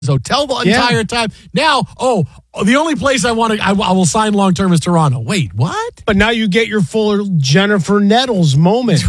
hotel the entire time. Now, the only place I will sign long term is Toronto. Wait, what? But now you get your full Jennifer Nettles moment.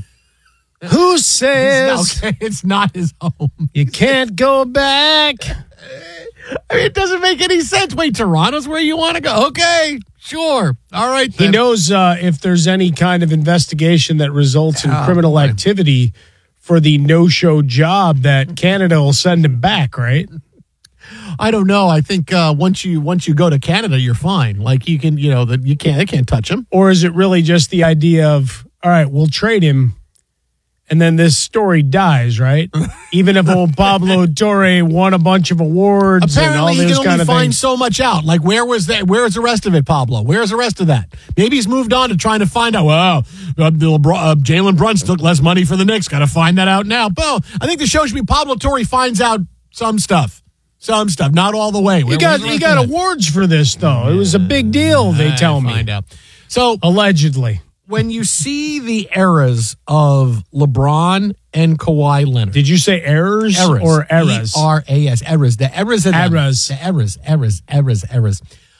Who says it's not his home? You can't go back. I mean, it doesn't make any sense. Wait, Toronto's where you want to go? Okay, sure. All right. Then. He knows if there's any kind of investigation that results in criminal activity for the no-show job, that Canada will send him back, right? I don't know. I think once you go to Canada, you're fine. Like you can, they can't touch him. Or is it really just the idea of, all right, we'll trade him, and then this story dies, right? Even if old Pablo Torre won a bunch of awards. Apparently, and all he those can kind only of find things. so much out. Like, where was that? Where's the rest of it, Pablo? Where's the rest of that? Maybe he's moved on to trying to find out. Well, Jalen Brunson took less money for the Knicks. Got to find that out now. Well, I think the show should be Pablo Torre finds out some stuff. Some stuff, not all the way. He got awards for this, though. It was a big deal, they tell me. Find out. So, allegedly. When you see the eras of LeBron and Kawhi Leonard. Did you say errors or eras? E-R-A-S. Eras. The eras. Eras. The eras.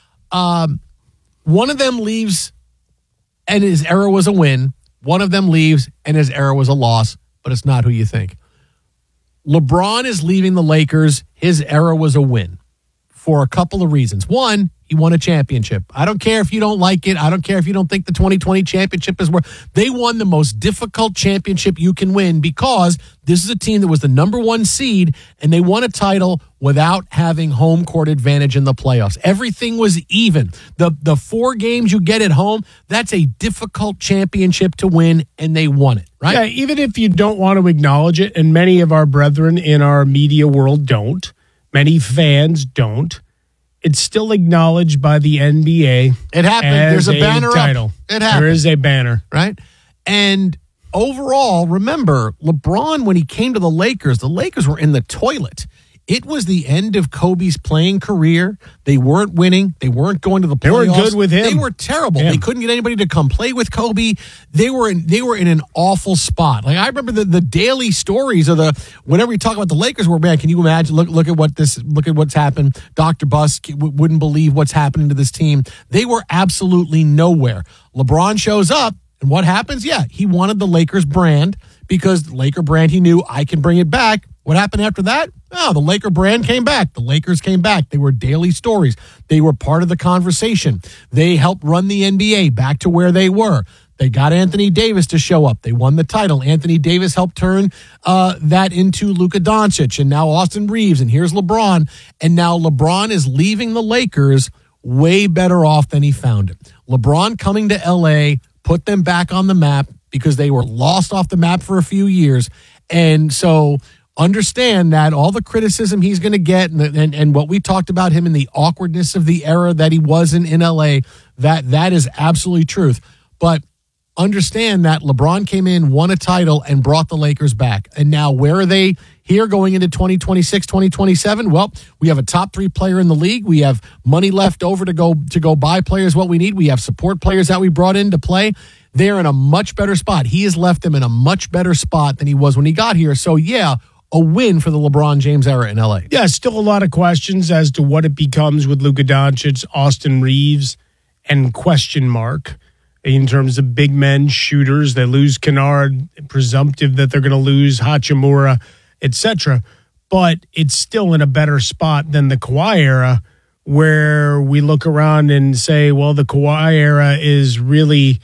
One of them leaves and his era was a win. One of them leaves and his era was a loss, but it's not who you think. LeBron is leaving the Lakers. His era was a win for a couple of reasons. One, he won a championship. I don't care if you don't like it. I don't care if you don't think the 2020 championship is worth. They won the most difficult championship you can win because this is a team that was the number one seed and they won a title without having home court advantage in the playoffs. Everything was even. The 4 games you get at home, that's a difficult championship to win, and they won it, right? Yeah, even if you don't want to acknowledge it, and many of our brethren in our media world don't, many fans don't, it's still acknowledged by the NBA. It happened. There's a banner title. Up. It happened. There is a banner. Right? And overall, remember, LeBron, when he came to the Lakers were in the toilet. It was the end of Kobe's playing career. They weren't winning. They weren't going to the playoffs. They were good with him. They were terrible. They couldn't get anybody to come play with Kobe. They were in an awful spot. Like I remember the daily stories of whenever we talk about the Lakers, where man, can you imagine? Look at what's happened. Dr. Buss wouldn't believe what's happening to this team. They were absolutely nowhere. LeBron shows up, and what happens? Yeah, he wanted the Lakers brand because the Laker brand, he knew I can bring it back. What happened after that? Oh, the Laker brand came back. The Lakers came back. They were daily stories. They were part of the conversation. They helped run the NBA back to where they were. They got Anthony Davis to show up. They won the title. Anthony Davis helped turn that into Luka Doncic, and now Austin Reeves, and here's LeBron. And now LeBron is leaving the Lakers way better off than he found it. LeBron coming to L.A. put them back on the map because they were lost off the map for a few years. And so understand that all the criticism he's going to get and what we talked about him in the awkwardness of the era that he was in LA, that is absolutely truth. But understand that LeBron came in, won a title, and brought the Lakers back. And now where are they here going into 2026, 2027? Well, we have a top 3 player in the league. We have money left over to go buy players what we need. We have support players that we brought in to play. They're in a much better spot. He has left them in a much better spot than he was when he got here. So, yeah, a win for the LeBron James era in LA. Yeah, still a lot of questions as to what it becomes with Luka Doncic, Austin Reeves, and question mark in terms of big men, shooters. They lose Kennard, presumptive that they're going to lose Hachimura, etc. But it's still in a better spot than the Kawhi era, where we look around and say, well, the Kawhi era is really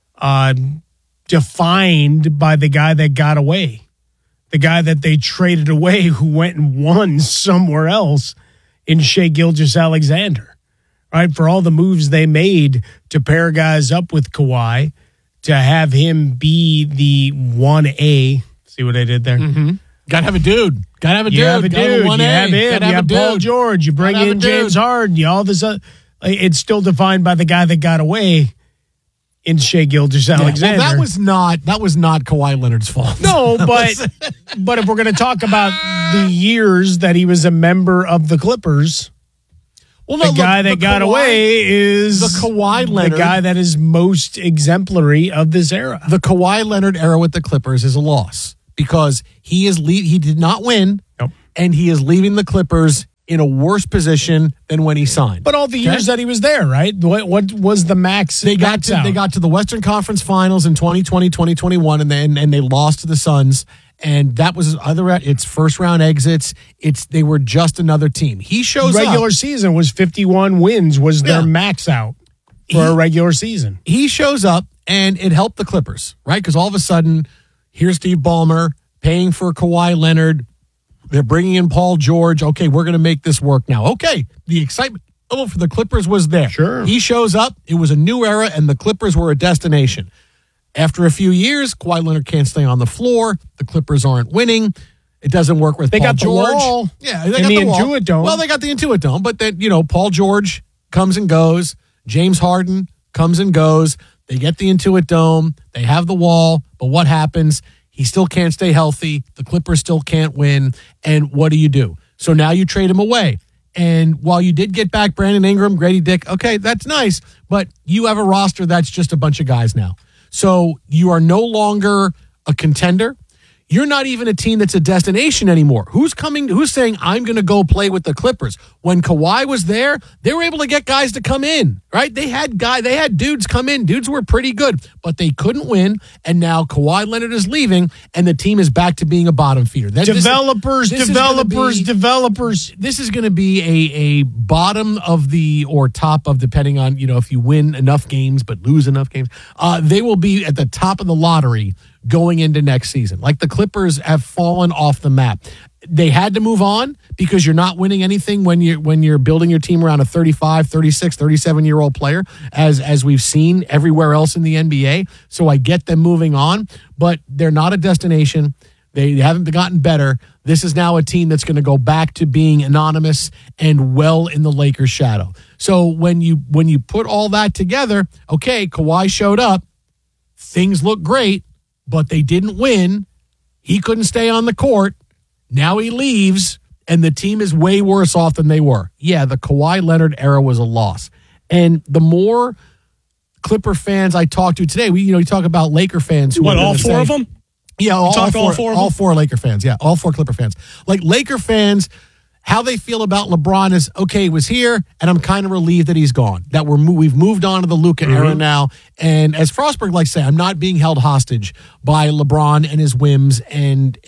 defined by the guy that got away. The guy that they traded away who went and won somewhere else in Shai Gilgeous-Alexander, right? For all the moves they made to pair guys up with Kawhi, to have him be the 1A. See what I did there? Mm-hmm. Got to have a dude. Got to have a dude. You have a dude. You have him. You have Paul George. You bring in James Harden. You all this. It's still defined by the guy that got away in Shai Gilgeous-Alexander. Yeah, well, that was not Kawhi Leonard's fault. No, but if we're going to talk about the years that he was a member of the Clippers, well, no, the guy that got away is the Kawhi Leonard, the guy that is most exemplary of this era. The Kawhi Leonard era with the Clippers is a loss because he did not win. Nope. and he is leaving the Clippers in a worse position than when he signed. But all the years that he was there, right? What was the max? They got to the Western Conference Finals in 2020, 2021, and they lost to the Suns. And that was its first round exits. They were just another team. He shows regular season was 51 wins was their max out for a regular season. He shows up, and it helped the Clippers, right? Because all of a sudden, here's Steve Ballmer paying for Kawhi Leonard. They're bringing in Paul George. Okay, we're going to make this work now. Okay, the excitement level for the Clippers was there. Sure. He shows up. It was a new era, and the Clippers were a destination. After a few years, Kawhi Leonard can't stay on the floor. The Clippers aren't winning. It doesn't work with Paul George. They got the wall. Yeah, they got the Intuit Dome. Well, they got the Intuit Dome, but then, Paul George comes and goes. James Harden comes and goes. They get the Intuit Dome. They have the wall, but what happens? He still can't stay healthy. The Clippers still can't win. And what do? So now you trade him away. And while you did get back Brandon Ingram, Grady Dick, okay, that's nice. But you have a roster that's just a bunch of guys now. So you are no longer a contender. You're not even a team that's a destination anymore. Who's saying, I'm going to go play with the Clippers? When Kawhi was there, they were able to get guys to come in, right? They had dudes come in. Dudes were pretty good, but they couldn't win. And now Kawhi Leonard is leaving, and the team is back to being a bottom feeder. Developers. This is going to be a bottom of or top of, depending on, if you win enough games but lose enough games. They will be at the top of the lottery going into next season. Like the Clippers have fallen off the map. They had to move on because you're not winning anything when you're building your team around a 35, 36, 37-year-old player, as we've seen everywhere else in the NBA. So I get them moving on, but they're not a destination. They haven't gotten better. This is now a team that's going to go back to being anonymous and well in the Lakers' shadow. So when you put all that together, okay, Kawhi showed up. Things look great, but they didn't win. He couldn't stay on the court. Now he leaves, and the team is way worse off than they were. Yeah, the Kawhi Leonard era was a loss. And the more Clipper fans I talk to today, we talk about Laker fans who all four of them? Yeah, all four Laker fans. Yeah, all four Clipper fans. Like Laker fans, how they feel about LeBron is, okay, he was here, and I'm kind of relieved that he's gone. That we've moved on to the Luka era now. And as Frostberg likes to say, I'm not being held hostage by LeBron and his whims and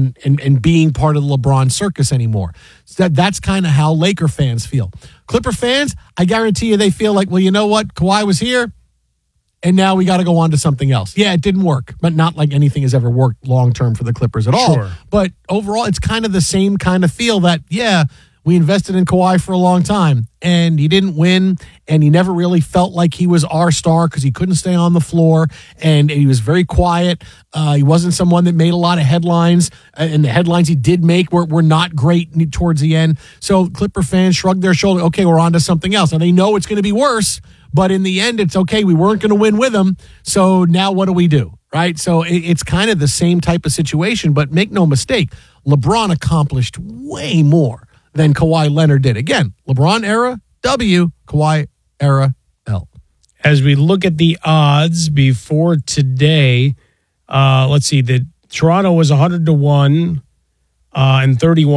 being part of the LeBron circus anymore. So that's kind of how Laker fans feel. Clipper fans, I guarantee you they feel like, well, you know what? Kawhi was here, and now we got to go on to something else. Yeah, it didn't work, but not like anything has ever worked long-term for the Clippers at all. Sure. But overall, it's kind of the same kind of feel that, yeah, we invested in Kawhi for a long time, and he didn't win, and he never really felt like he was our star because he couldn't stay on the floor, and he was very quiet. He wasn't someone that made a lot of headlines, and the headlines he did make were not great towards the end. So Clipper fans shrugged their shoulder, okay, we're on to something else. And they know it's going to be worse, but in the end, it's okay. We weren't going to win with him, so now what do? Right? So it's kind of the same type of situation, but make no mistake, LeBron accomplished way more than Kawhi Leonard did. Again, LeBron era, W, Kawhi era, L. As we look at the odds before today, let's see, the Toronto was 100-1 and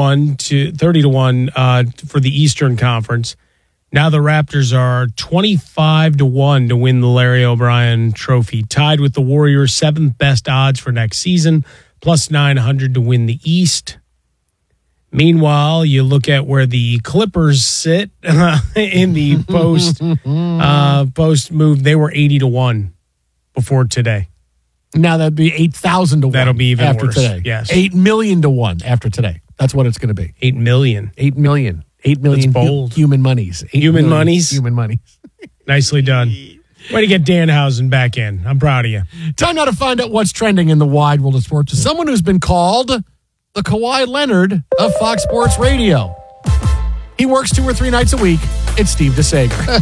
30-1 for the Eastern Conference. Now the Raptors are 25-1 to win the Larry O'Brien Trophy, tied with the Warriors' 7th best odds for next season, plus 900 to win the East. Meanwhile, you look at where the Clippers sit in the post move. They were 80-1 before today. Now that'd be 8,000 to 1. That'll be even after worse. Today. Yes, 8 million to 1 after today. That's what it's going to be. 8 million. 8 million. 8 million. That's bold. Human monies. Human monies. Human monies. Nicely done. Way to get Danhausen back in. I'm proud of you. Time now to find out what's trending in the wide world of sports. Someone who's been called the Kawhi Leonard of Fox Sports Radio. He works 2 or 3 nights a week. It's Steve DeSager.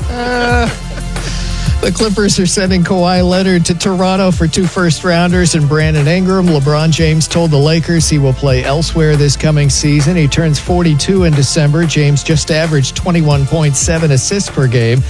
The Clippers are sending Kawhi Leonard to Toronto for 2 first-rounders and Brandon Ingram. LeBron James told the Lakers he will play elsewhere this coming season. He turns 42 in December. James just averaged 21.7 assists per game.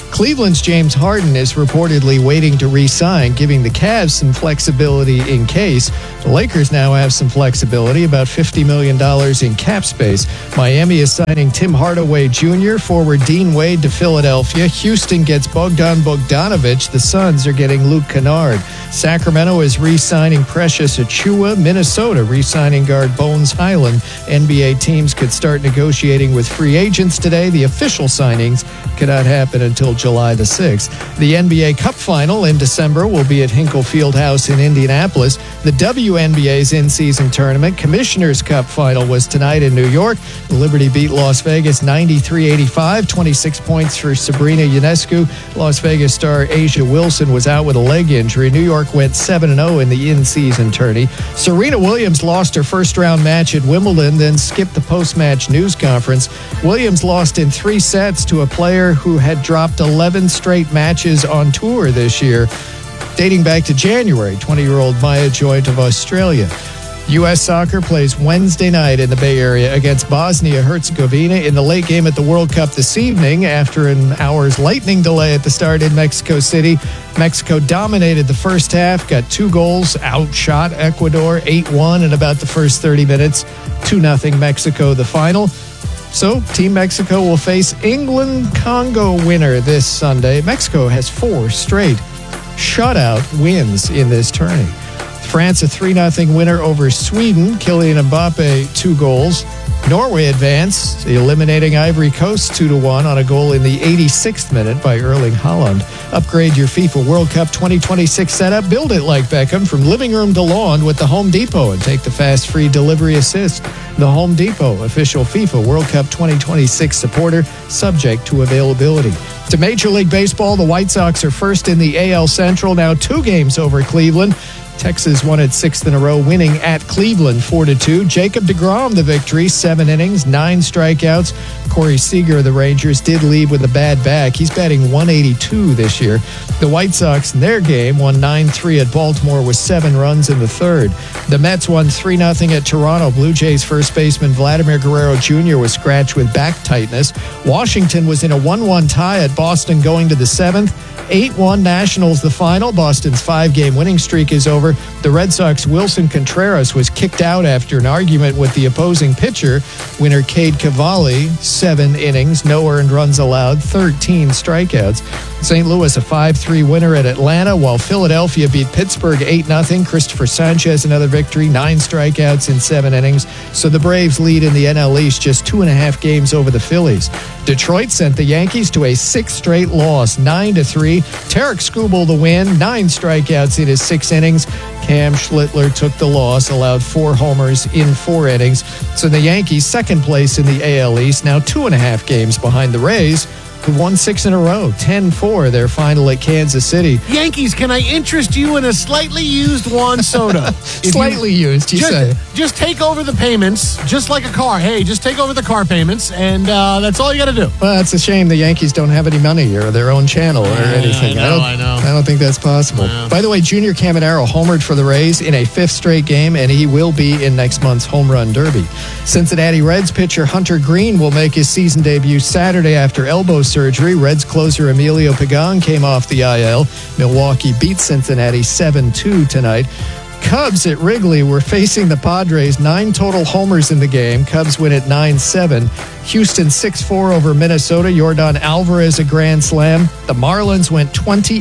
Cleveland's James Harden is reportedly waiting to re-sign, giving the Cavs some flexibility in case. The Lakers now have some flexibility, about $50 million in cap space. Miami is signing Tim Hardaway Jr., forward Dean Wade to Philadelphia. Houston gets Bogdan Bogdanovic. The Suns are getting Luke Kennard. Sacramento is re-signing Precious Achiuwa. Minnesota re-signing guard Bones Highland. NBA teams could start negotiating with free agents today. The official signings cannot happen until July the 6th. The NBA Cup Final in December will be at Hinkle Fieldhouse in Indianapolis. The WNBA's in-season tournament Commissioner's Cup Final was tonight in New York. The Liberty beat Las Vegas 93-85, 26 points for Sabrina Ionescu. Las Vegas star Asia Wilson was out with a leg injury. New York went 7-0 in the in-season tourney. Serena Williams lost her first-round match at Wimbledon, then skipped the post-match news conference. Williams lost in 3 sets to a player who had dropped 11 straight matches on tour this year, dating back to January. 20-year-old Maya Joint of Australia. U.S. Soccer plays Wednesday night in the Bay Area against Bosnia-Herzegovina in the late game at the World Cup this evening. After an hour's lightning delay at the start in Mexico City, Mexico dominated the first half, got 2 goals, outshot Ecuador 8-1 in about the first 30 minutes. 2-0 Mexico the final. So, Team Mexico will face England-Congo winner this Sunday. Mexico has 4 straight shutout wins in this tourney. France, a 3-0 winner over Sweden. Kylian Mbappe, 2 goals. Norway advanced, eliminating Ivory Coast 2-1 on a goal in the 86th minute by Erling Haaland. Upgrade your FIFA World Cup 2026 setup. Build it like Beckham from living room to lawn with the Home Depot and take the fast free delivery assist. The Home Depot, official FIFA World Cup 2026 supporter, subject to availability. To Major League Baseball, the White Sox are first in the AL Central, now 2 games over Cleveland. Texas won its 6th in a row, winning at Cleveland 4-2. Jacob deGrom, the victory, 7 innings, 9 strikeouts. Corey Seager of the Rangers did leave with a bad back. He's batting 182 this year. The White Sox, in their game, won 9-3 at Baltimore with 7 runs in the 3rd. The Mets won 3-0 at Toronto. Blue Jays first baseman Vladimir Guerrero Jr. was scratched with back tightness. Washington was in a 1-1 tie at Boston going to the 7th. 8-1 Nationals the final. Boston's 5-game winning streak is over. The Red Sox Wilson Contreras was kicked out after an argument with the opposing pitcher. Winner Cade Cavalli, 7 innings, no earned runs allowed, 13 strikeouts. St. Louis a 5-3 winner at Atlanta, while Philadelphia beat Pittsburgh 8-0. Christopher Sanchez another victory, 9 strikeouts in 7 innings. So the Braves lead in the NL East, just 2.5 games over the Phillies. Detroit sent the Yankees to a 6th straight loss, 9-3. Tarek Skubal the win, 9 strikeouts in his 6 innings. Cam Schlittler took the loss, allowed 4 homers in 4 innings. So the Yankees, 2nd place in the AL East, now 2.5 games behind the Rays, who won 6 in a row, 10-4, their final at Kansas City. Yankees, can I interest you in a slightly used Juan Soto? Slightly used, you say? Just take over the payments, just like a car. Hey, just take over the car payments, and that's all you got to do. Well, it's a shame the Yankees don't have any money or their own channel or anything. I know. I don't think that's possible. By the way, Junior Caminero homered for the Rays in a 5th straight game, and he will be in next month's Home Run Derby. Cincinnati Reds pitcher Hunter Green will make his season debut Saturday after elbow surgery. Reds closer Emilio Pagan came off the IL. Milwaukee beat Cincinnati 7-2 tonight. Cubs at Wrigley were facing the Padres. 9 total homers in the game. Cubs win at 9-7. Houston 6-4 over Minnesota. Yordan Alvarez a grand slam. The Marlins went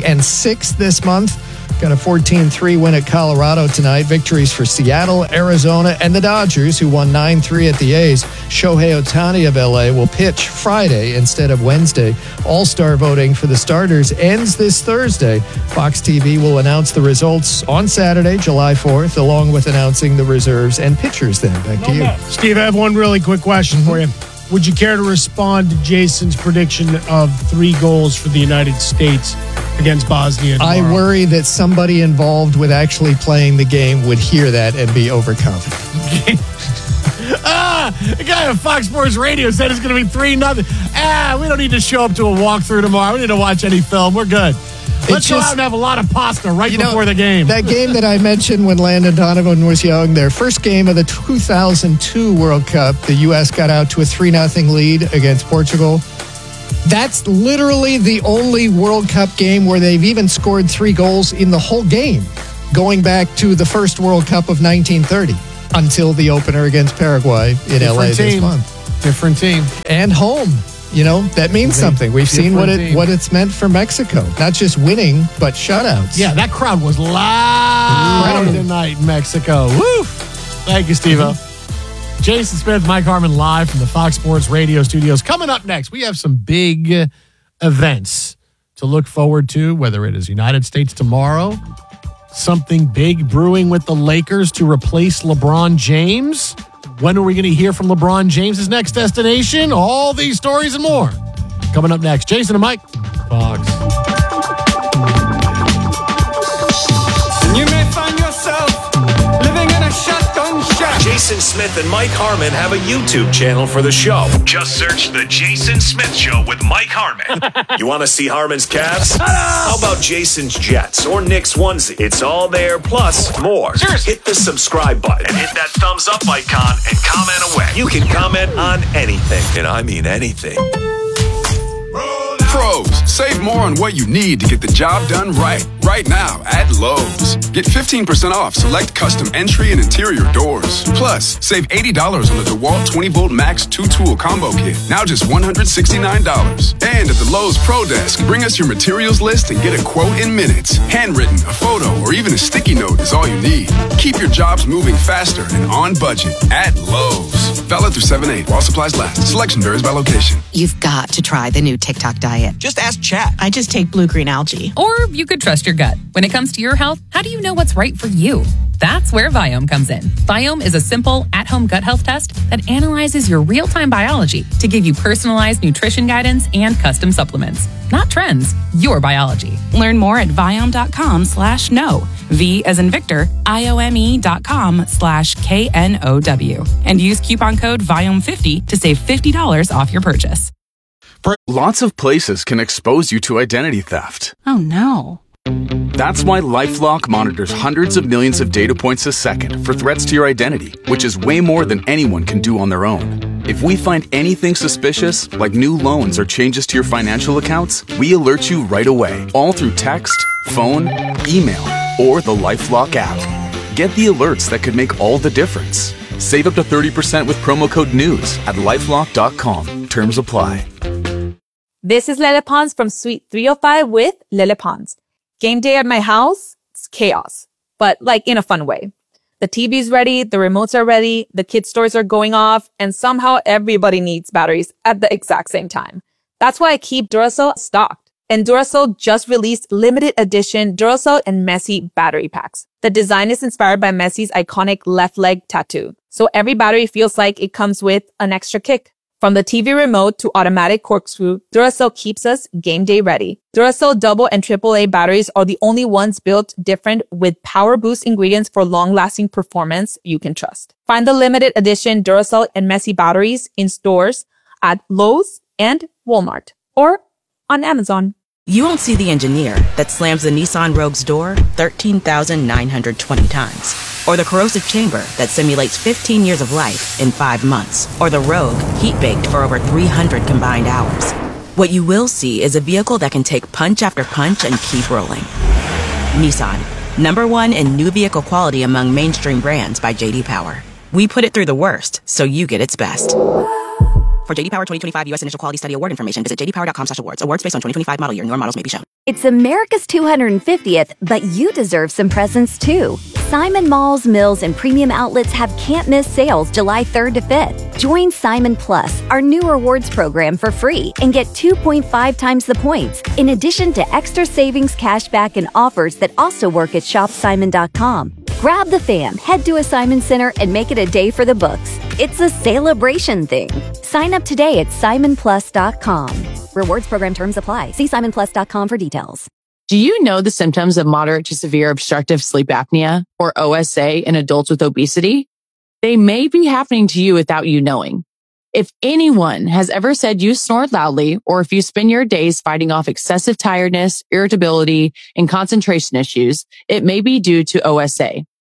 20-6 this month. Got a 14-3 win at Colorado tonight. Victories for Seattle, Arizona, and the Dodgers, who won 9-3 at the A's. Shohei Ohtani of LA will pitch Friday instead of Wednesday. All-star voting for the starters ends this Thursday. Fox TV will announce the results on Saturday, July 4th, along with announcing the reserves and pitchers then. Back to you. Steve, I have one really quick question for you. Would you care to respond to Jason's prediction of 3 goals for the United States against Bosnia tomorrow? I worry that somebody involved with actually playing the game would hear that and be overconfident. The guy on Fox Sports Radio said it's going to be 3-0. We don't need to show up to a walkthrough tomorrow. We need to watch any film. We're good. Let's go out and have a lot of pasta right before the game. That game that I mentioned when Landon Donovan was young, their first game of the 2002 World Cup, the U.S. got out to a 3-0 lead against Portugal. That's literally the only World Cup game where they've even scored 3 goals in the whole game, going back to the first World Cup of 1930 until the opener against Paraguay in LA this month. Different team. And home. You know, that means something. We've seen what it's meant for Mexico. Not just winning, but shutouts. Yeah, that crowd was loud tonight in Mexico. Woo! Thank you, Steve-O. Jason Smith, Mike Harmon live from the Fox Sports Radio studios. Coming up next, we have some big events to look forward to, whether it is United States tomorrow, something big brewing with the Lakers to replace LeBron James. When are we going to hear from LeBron James' next destination? All these stories and more. Coming up next, Jason and Mike, Fox. You may find yourself living in a shotgun shack. Jason Smith and Mike Harmon have a YouTube channel for the show. Just search The Jason Smith Show with Mike Harmon. You want to see Harmon's Cavs? How about Jason's Jets or Nick's onesie? It's all there, plus more. Hit the subscribe button and hit that thumbs up icon and comment away. You can comment on anything, and I mean anything. Pros, save more on what you need to get the job done right now at Lowe's. Get 15% off select custom entry and interior doors. Plus, save $80 on the DeWalt 20-volt Max 2-tool combo kit. Now just $169. And at the Lowe's Pro Desk, bring us your materials list and get a quote in minutes. Handwritten, a photo, or even a sticky note is all you need. Keep your jobs moving faster and on budget at Lowe's. Valid through 7/8 while supplies last. Selection varies by location. You've got to try the new TikTok diet. Just ask Chat. I just take blue-green algae. Or you could trust your gut. When it comes to your health, how do you know what's right for you? That's where Viome comes in. Viome is a simple, at-home gut health test that analyzes your real-time biology to give you personalized nutrition guidance and custom supplements. Not trends, your biology. Learn more at Viome.com/know. V as in Victor, IOME.com/KNOW. And use coupon code VIOME50 to save $50 off your purchase. Lots of places can expose you to identity theft. Oh no. That's why LifeLock monitors hundreds of millions of data points a second for threats to your identity, which is way more than anyone can do on their own. If we find anything suspicious, like new loans or changes to your financial accounts, we alert you right away, all through text, phone, email, or the LifeLock app. Get the alerts that could make all the difference. Save up to 30% with promo code NEWS at LifeLock.com. Terms apply. This is Lele Pons from Suite 305 with Lele Pons. Game day at my house, it's chaos, but like in a fun way. The TV's ready, the remotes are ready, the kids' toys are going off, and somehow everybody needs batteries at the exact same time. That's why I keep Duracell stocked. And Duracell just released limited edition Duracell and Messi battery packs. The design is inspired by Messi's iconic left leg tattoo. So every battery feels like it comes with an extra kick. From the TV remote to automatic corkscrew, Duracell keeps us game day ready. Duracell double and AAA batteries are the only ones built different with power boost ingredients for long-lasting performance you can trust. Find the limited edition Duracell and Messi batteries in stores at Lowe's and Walmart or on Amazon. You won't see the engineer that slams the Nissan Rogue's door 13,920 times. Or the corrosive chamber that simulates 15 years of life in 5 months. Or the Rogue heat-baked for over 300 combined hours. What you will see is a vehicle that can take punch after punch and keep rolling. Nissan, #1 in new vehicle quality among mainstream brands by J.D. Power. We put it through the worst, so you get its best. For J.D. Power 2025 U.S. Initial Quality Study Award information, visit jdpower.com/awards. Awards based on 2025 model year. Newer models may be shown. It's America's 250th, but you deserve some presents too. Simon Malls, Mills, and premium outlets have can't-miss sales July 3rd to 5th. Join Simon Plus, our new rewards program, for free and get 2.5 times the points, in addition to extra savings, cashback, and offers that also work at shopsimon.com. Grab the fam, head to a Simon Center, and make it a day for the books. It's a celebration thing. Sign up today at simonplus.com. Rewards program terms apply. See simonplus.com for details. Do you know the symptoms of moderate to severe obstructive sleep apnea, or OSA, in adults with obesity? They may be happening to you without you knowing. If anyone has ever said you snore loudly, or if you spend your days fighting off excessive tiredness, irritability, and concentration issues, it may be due to OSA.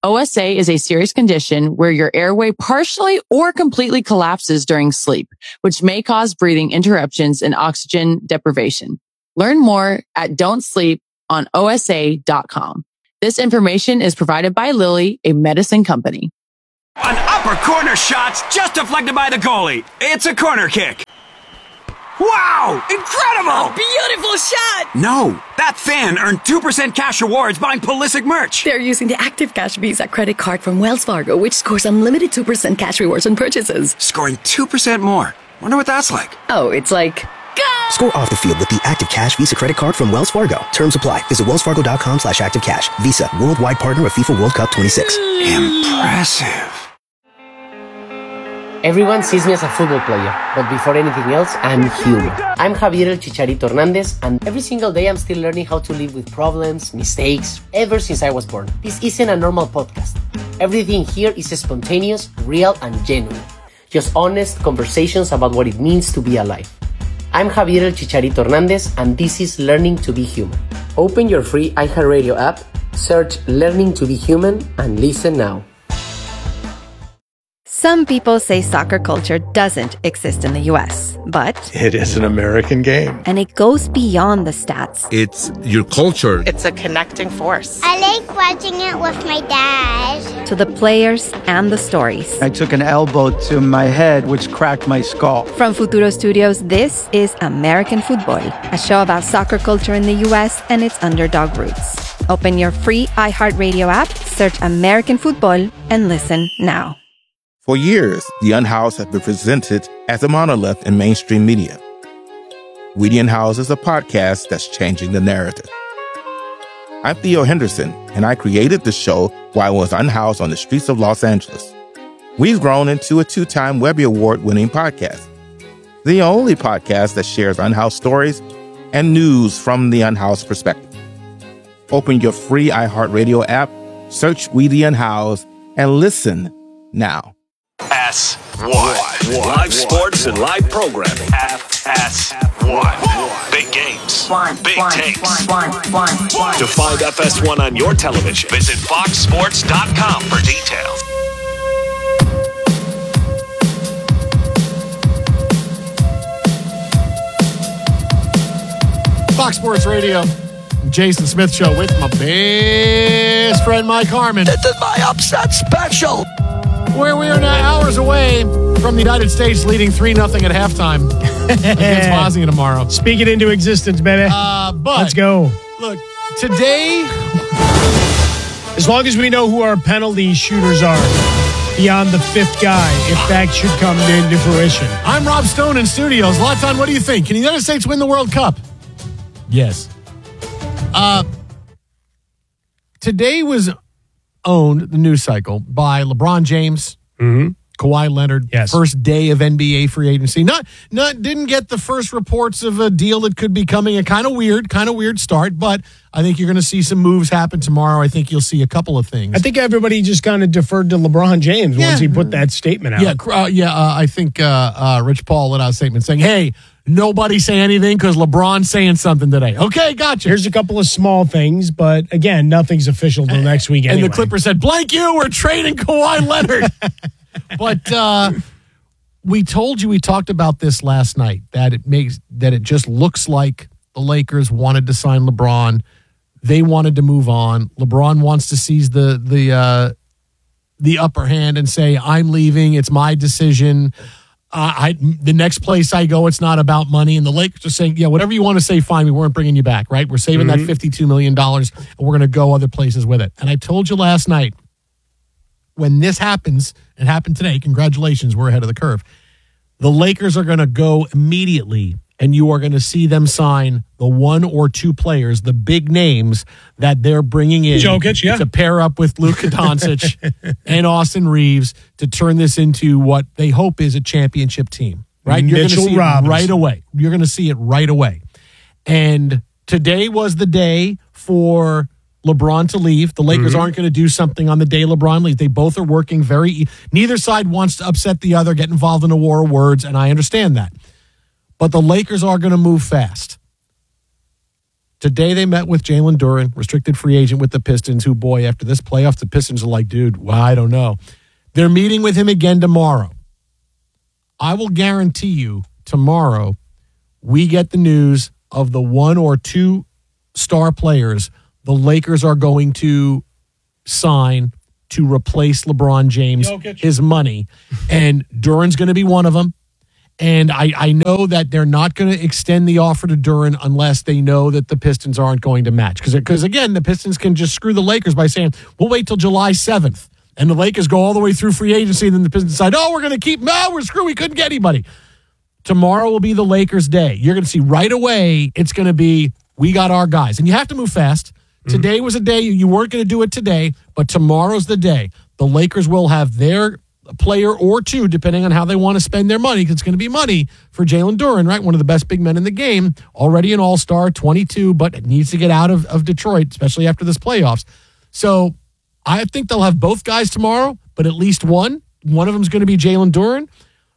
OSA is a serious condition where your airway partially or completely collapses during sleep, which may cause breathing interruptions and oxygen deprivation. Learn more at don'tsleeponosa.com. This information is provided by Lilly, a medicine company. An upper corner shot's just deflected by the goalie. It's a corner kick. Wow! Incredible! A beautiful shot! No, that fan earned 2% cash rewards buying Pulisic merch. They're using the Active Cash Visa credit card from Wells Fargo, which scores unlimited 2% cash rewards on purchases. Scoring 2% more. Wonder what that's like. Oh, it's like... Score off the field with the Active Cash Visa credit card from Wells Fargo. Terms apply. Visit wellsfargo.com/activecash. Visa, worldwide partner of FIFA World Cup 26. Impressive. Everyone sees me as a football player, but before anything else, I'm human. I'm Javier El Chicharito Hernandez, and every single day I'm still learning how to live with problems, mistakes, ever since I was born. This isn't a normal podcast. Everything here is spontaneous, real, and genuine. Just honest conversations about what it means to be alive. I'm Javier El Chicharito Hernandez, and this is Learning to Be Human. Open your free iHeartRadio app, search Learning to Be Human, and listen now. Some people say soccer culture doesn't exist in the U.S., but it is an American game. And it goes beyond the stats. It's your culture. It's a connecting force. I like watching it with my dad. To the players and the stories. I took an elbow to my head, which cracked my skull. From Futuro Studios, this is American Football, a show about soccer culture in the U.S. and its underdog roots. Open your free iHeartRadio app, search American Football, and listen now. For years, The Unhoused have been presented as a monolith in mainstream media. We The Unhoused is a podcast that's changing the narrative. I'm Theo Henderson, and I created the show while I was unhoused on the streets of Los Angeles. We've grown into a 2-time Webby Award-winning podcast, the only podcast that shares unhoused stories and news from the unhoused perspective. Open your free iHeartRadio app, search We The Unhoused, and listen now. FS1. Live sports and live programming. FS1. Big games. Big takes. To find FS1 on your television, visit foxsports.com for details. Fox Sports Radio, Jason Smith Show with my best friend Mike Harmon. This is my upset special. Where we are now hours away from the United States leading 3-0 at halftime against Bosnia tomorrow. Speak it into existence, baby. But let's go. Look, today, as long as we know who our penalty shooters are, beyond the fifth guy, if that should come into fruition. I'm Rob Stone in studio. Zlatan, what do you think? Can the United States win the World Cup? Yes. Today was owned, the news cycle, by LeBron James, Kawhi Leonard, first day of NBA free agency. Didn't get the first reports of a deal that could be coming. A kind of weird start, but I think you're going to see some moves happen tomorrow. I think you'll see a couple of things. I think everybody just kind of deferred to LeBron James once he put that statement out. I think Rich Paul let out a statement saying, hey, nobody say anything because LeBron's saying something today. Okay, gotcha. Here's a couple of small things, but again, nothing's official till next week anyway. And the Clippers said, blank you, we're trading Kawhi Leonard. But we talked about this last night, that it just looks like the Lakers wanted to sign LeBron. They wanted to move on. LeBron wants to seize the upper hand and say, I'm leaving. It's my decision. The next place I go, it's not about money. And the Lakers are saying, yeah, whatever you want to say, fine. We weren't bringing you back, right? We're saving that $52 million and we're going to go other places with it. And I told you last night, when this happens, it happened today, congratulations, we're ahead of the curve. The Lakers are going to go immediately and you are going to see them sign the 1 or 2 players, the big names that they're bringing in Jokic, to pair up with Luka Doncic and Austin Reeves to turn this into what they hope is a championship team, right? You're going to see it right away. You're going to see it right away. And today was the day for LeBron to leave. The Lakers aren't going to do something on the day LeBron leaves. They both are working neither side wants to upset the other, get involved in a war of words, and I understand that. But the Lakers are going to move fast Today they met with Jalen Duren, restricted free agent with the Pistons, who, boy, after this playoff, the Pistons are like, dude, well, I don't know. They're meeting with him again tomorrow. I will guarantee you tomorrow we get the news of the 1 or 2 star players the Lakers are going to sign to replace LeBron James, his money. And Duren's going to be one of them. And I know that they're not going to extend the offer to Duren unless they know that the Pistons aren't going to match. Because again, the Pistons can just screw the Lakers by saying, we'll wait till July 7th. And the Lakers go all the way through free agency, and then the Pistons decide, we're going to keep, we're screwed. We couldn't get anybody. Tomorrow will be the Lakers' day. You're going to see right away it's going to be, we got our guys. And you have to move fast. Today was a day you weren't going to do it today, but tomorrow's the day. The Lakers will have their player or two, depending on how they want to spend their money, because it's going to be money for Jalen Duren, right? One of the best big men in the game, already an all-star, 22, but needs to get out of Detroit, especially after this playoffs. So I think they'll have both guys tomorrow, but at least one. One of them is going to be Jalen Duren.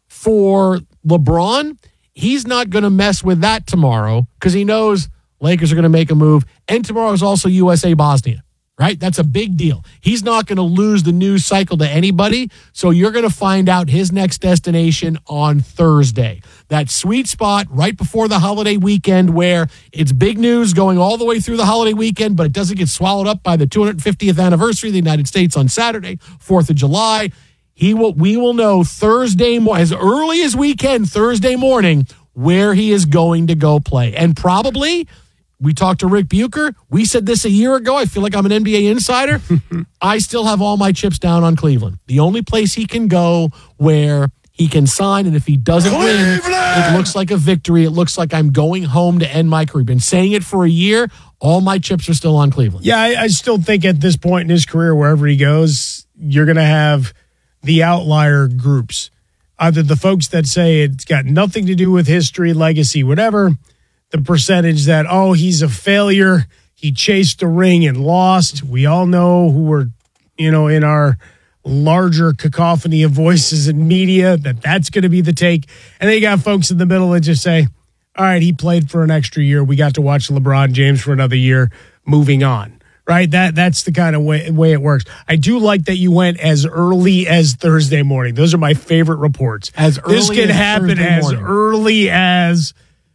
For LeBron, he's not going to mess with that tomorrow because he knows Lakers are going to make a move. And tomorrow is also USA Bosnia, right? That's a big deal. He's not going to lose the news cycle to anybody. So you're going to find out his next destination on Thursday. That sweet spot right before the holiday weekend where it's big news going all the way through the holiday weekend, but it doesn't get swallowed up by the 250th anniversary of the United States on Saturday, 4th of July. We will know Thursday morning, as early as we can, Thursday morning, where he is going to go play. And probably, we talked to Rick Bucher. We said this a year ago. I feel like I'm an NBA insider. I still have all my chips down on Cleveland. The only place he can go where he can sign, and if he doesn't win, it looks like a victory. It looks like I'm going home to end my career. Been saying it for a year. All my chips are still on Cleveland. Yeah, I still think at this point in his career, wherever he goes, you're going to have the outlier groups. Either the folks that say it's got nothing to do with history, legacy, whatever, the percentage that, he's a failure, he chased the ring and lost. We all know who were, in our larger cacophony of voices in media, that's going to be the take. And then you got folks in the middle that just say, all right, he played for an extra year. We got to watch LeBron James for another year, moving on. Right, that's the kind of way it works. I do like that you went as early as Thursday morning. Those are my favorite reports. This can happen as early as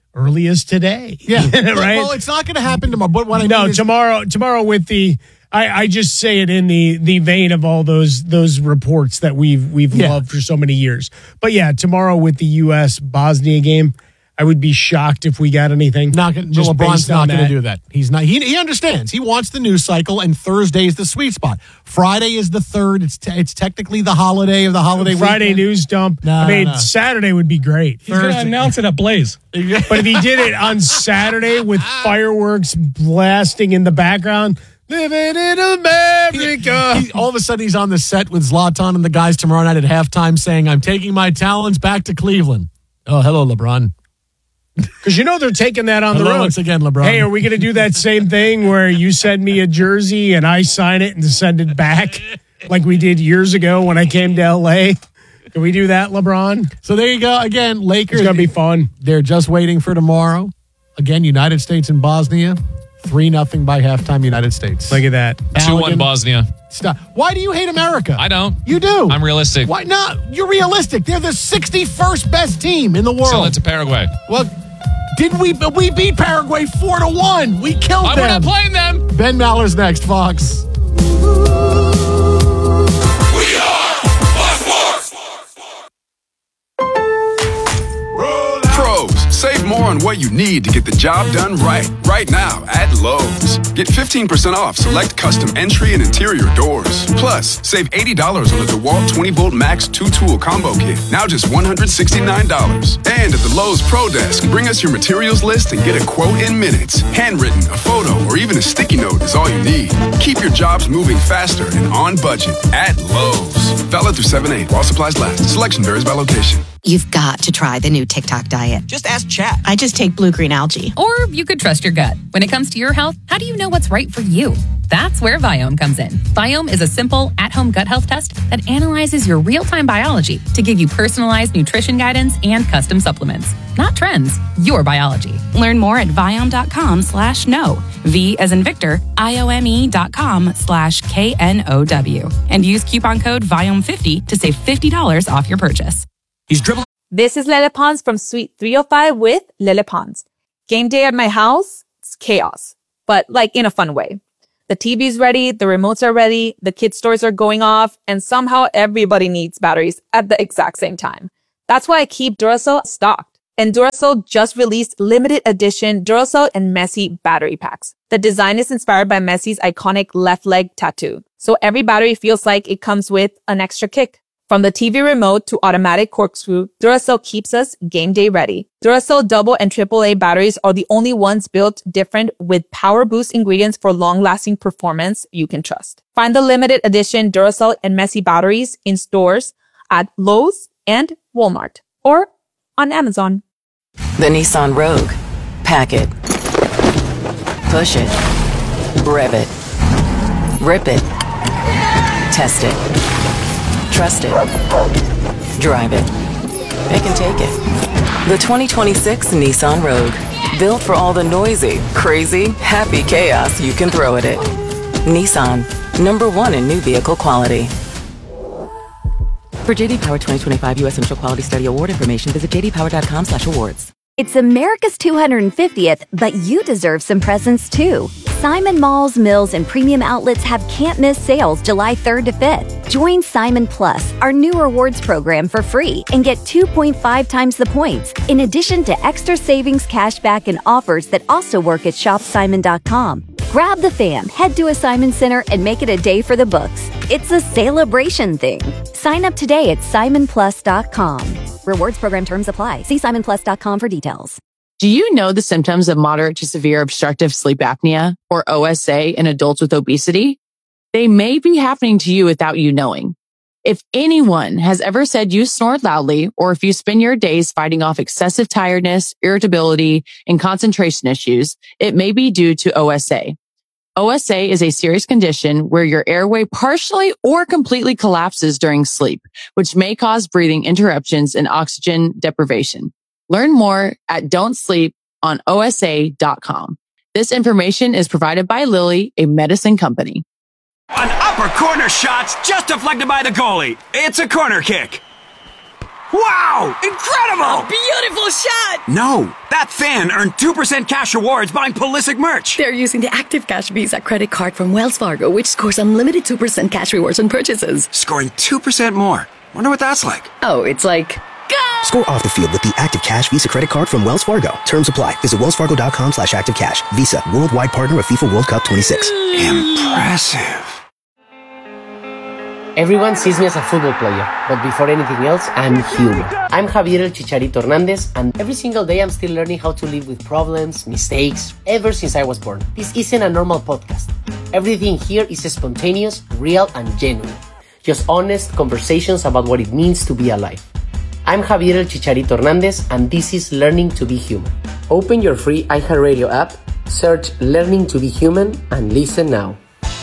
today. Yeah, right. Well, it's not going to happen tomorrow. But what I mean is tomorrow with the. I just say it in the vein of all those reports that we've loved for so many years. But yeah, tomorrow with the U.S. Bosnia game, I would be shocked if we got anything. LeBron's not going to do that. He's not. He understands. He wants the news cycle, and Thursday is the sweet spot. Friday is the 3rd. It's technically the holiday of the holiday Friday weekend. News dump. Saturday would be great. He's going to announce it at Blaze. But if he did it on Saturday with fireworks blasting in the background, living in America. All of a sudden, he's on the set with Zlatan and the guys tomorrow night at halftime saying, I'm taking my talents back to Cleveland. Oh, hello, LeBron. Because they're taking that on the road. Once again, LeBron. Hey, are we going to do that same thing where you send me a jersey and I sign it and send it back like we did years ago when I came to L.A.? Can we do that, LeBron? So there you go. Again, Lakers. It's going to be fun. They're just waiting for tomorrow. Again, United States and Bosnia. 3-0 by halftime, United States. Look at that. 2-1 Bosnia. Stop. Why do you hate America? I don't. You do. I'm realistic. Why not? You're realistic. They're the 61st best team in the world. Sell it to Paraguay. Well, we beat Paraguay 4-1. We killed them. We're not playing them. Ben Maller's next, Fox. Save more on what you need to get the job done right now at Lowe's. Get 15% off select custom entry and interior doors. Plus, save $80 on the DeWalt 20-volt Max 2-tool combo kit. Now just $169. And at the Lowe's Pro Desk, bring us your materials list and get a quote in minutes. Handwritten, a photo, or even a sticky note is all you need. Keep your jobs moving faster and on budget at Lowe's. Valid through 7/8 while supplies last. Selection varies by location. You've got to try the new TikTok diet. Just ask Chat. I just take blue-green algae. Or you could trust your gut. When it comes to your health, how do you know what's right for you? That's where Viome comes in. Viome is a simple, at-home gut health test that analyzes your real-time biology to give you personalized nutrition guidance and custom supplements. Not trends, your biology. Learn more at Viome.com/know. V as in Victor, IOME.com/KNOW. And use coupon code Viome50 to save $50 off your purchase. He's dribbling. This is Lele Pons from Suite 305 with Lele Pons. Game day at my house, it's chaos, but like in a fun way. The TV's ready, the remotes are ready, the kids' toys are going off, and somehow everybody needs batteries at the exact same time. That's why I keep Duracell stocked. And Duracell just released limited edition Duracell and Messi battery packs. The design is inspired by Messi's iconic left leg tattoo. So every battery feels like it comes with an extra kick. From the TV remote to automatic corkscrew, Duracell keeps us game day ready. Duracell double and AAA batteries are the only ones built different with power boost ingredients for long-lasting performance you can trust. Find the limited edition Duracell and Messi batteries in stores at Lowe's and Walmart or on Amazon. The Nissan Rogue. Pack it. Push it. Rev it. Rip it. Test it. Trust it. Drive it. Pick and take it. The 2026 Nissan Rogue. Built for all the noisy, crazy, happy chaos you can throw at it. Nissan. #1 in new vehicle quality. For JD Power 2025 U.S. Central Quality Study Award information, visit jdpower.com/awards. It's America's 250th, but you deserve some presents too. Simon Malls, Mills, and Premium Outlets have can't-miss sales July 3rd to 5th. Join Simon Plus, our new rewards program, for free and get 2.5 times the points, in addition to extra savings, cashback, and offers that also work at shopsimon.com. Grab the fam, head to a Simon Center, and make it a day for the books. It's a celebration thing. Sign up today at simonplus.com. Rewards program terms apply. See simonplus.com for details. Do you know the symptoms of moderate to severe obstructive sleep apnea, or OSA, in adults with obesity? They may be happening to you without you knowing. If anyone has ever said you snore loudly, or if you spend your days fighting off excessive tiredness, irritability, and concentration issues, it may be due to OSA. OSA is a serious condition where your airway partially or completely collapses during sleep, which may cause breathing interruptions and oxygen deprivation. Learn more at don'tsleeponosa.com. This information is provided by Lilly, a medicine company. An upper corner shot's just deflected by the goalie. It's a corner kick. Wow! Incredible! Beautiful shot! No, that fan earned 2% cash rewards buying Pulisic merch. They're using the Active Cash Visa credit card from Wells Fargo, which scores unlimited 2% cash rewards on purchases. Scoring 2% more. Wonder what that's like. Oh, it's like... Score off the field with the Active Cash Visa credit card from Wells Fargo. Terms apply. Visit wellsfargo.com/activecash. Visa, worldwide partner of FIFA World Cup 26. Impressive. Everyone sees me as a football player, but before anything else, I'm human. I'm Javier El Chicharito Hernandez, and every single day I'm still learning how to live with problems, mistakes, ever since I was born. This isn't a normal podcast. Everything here is spontaneous, real, and genuine. Just honest conversations about what it means to be alive. I'm Javier El Chicharito Hernandez, and this is Learning to be Human. Open your free iHeartRadio app, search Learning to be Human, and listen now.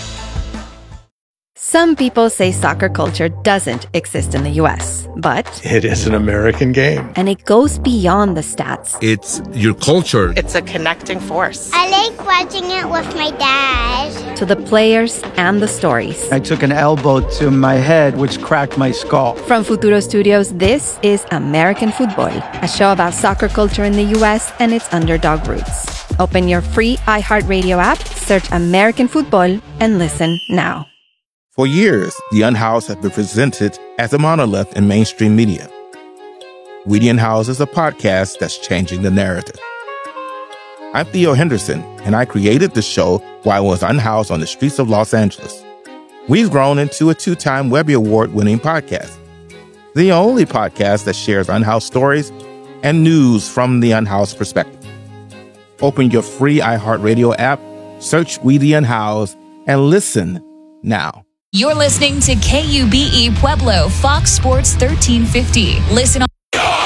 Some people say soccer culture doesn't exist in the U.S., but it is an American game. And it goes beyond the stats. It's your culture. It's a connecting force. I like watching it with my dad. To the players and the stories. I took an elbow to my head, which cracked my skull. From Futuro Studios, this is American Football, a show about soccer culture in the U.S. and its underdog roots. Open your free iHeartRadio app, search American Football, and listen now. For years, the Unhoused have been presented as a monolith in mainstream media. We the Unhoused is a podcast that's changing the narrative. I'm Theo Henderson, and I created the show while I was unhoused on the streets of Los Angeles. We've grown into a 2-time Webby Award-winning podcast, the only podcast that shares unhoused stories and news from the unhoused perspective. Open your free iHeartRadio app, search We the Unhoused, and listen now. You're listening to KUBE Pueblo, Fox Sports 1350. Listen on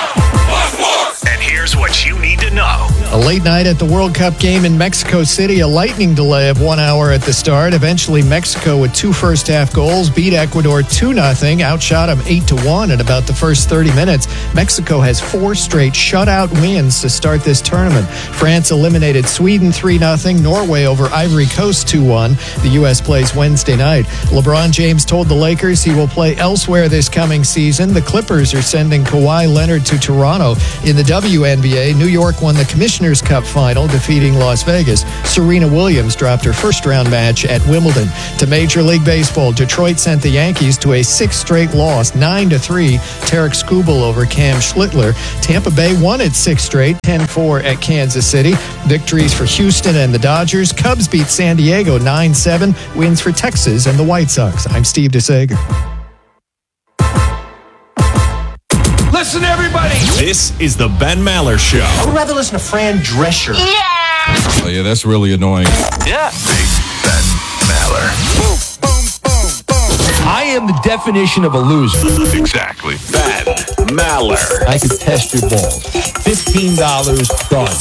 Here's what you need to know. A late night at the World Cup game in Mexico City, a lightning delay of 1 hour at the start. Eventually, Mexico with 2 first-half goals beat Ecuador 2-0, outshot them 8-1 in about the first 30 minutes. Mexico has 4 straight shutout wins to start this tournament. France eliminated Sweden 3-0, Norway over Ivory Coast 2-1. The U.S. plays Wednesday night. LeBron James told the Lakers he will play elsewhere this coming season. The Clippers are sending Kawhi Leonard to Toronto. In the WNBA, New York won the Commissioner's Cup final, defeating Las Vegas. Serena Williams dropped her first-round match at Wimbledon. To Major League Baseball, Detroit sent the Yankees to a 6th straight loss, 9-3. Tarek Skubal over Cam Schlittler. Tampa Bay won its 6th straight, 10-4 at Kansas City. Victories for Houston and the Dodgers. Cubs beat San Diego 9-7. Wins for Texas and the White Sox. I'm Steve DeSager. Listen, everybody. This is the Ben Maller Show. I would rather listen to Fran Drescher. Yeah. Oh, yeah, that's really annoying. Yeah. Big Ben Maller. Boom, boom, boom, boom. I am the definition of a loser. Exactly. Ben Maller. I could test your balls. $15 done.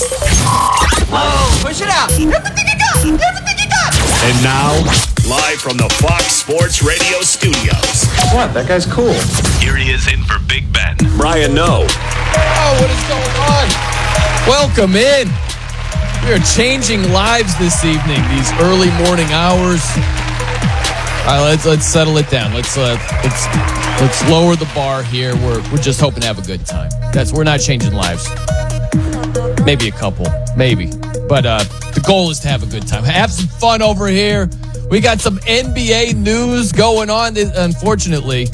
Oh, push it out. Everything you got. Everything you got. And now, live from the Fox Sports Radio studios. What? That guy's cool. Here he is in for Big Ben. Brian Noe. Oh, what is going on? Welcome in. We are changing lives this evening, these early morning hours. All right, let's settle it down. Let's lower the bar here. We're just hoping to have a good time. We're not changing lives. Maybe a couple, maybe. But the goal is to have a good time. Have some fun over here. We got some NBA news going on. Unfortunately,